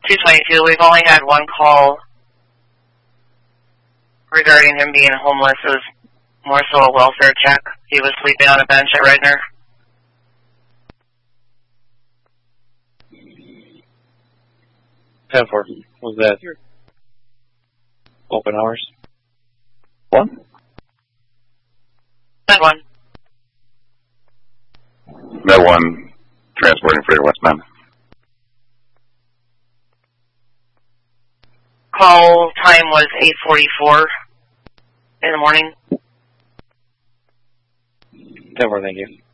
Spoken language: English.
222, we've only had one call regarding him being homeless. It was more so a welfare check. He was sleeping on a bench at Redner. For was that open hours? What? That one. That one transporting freight westbound. Call time was 8:44 in the morning. 10-4, thank you.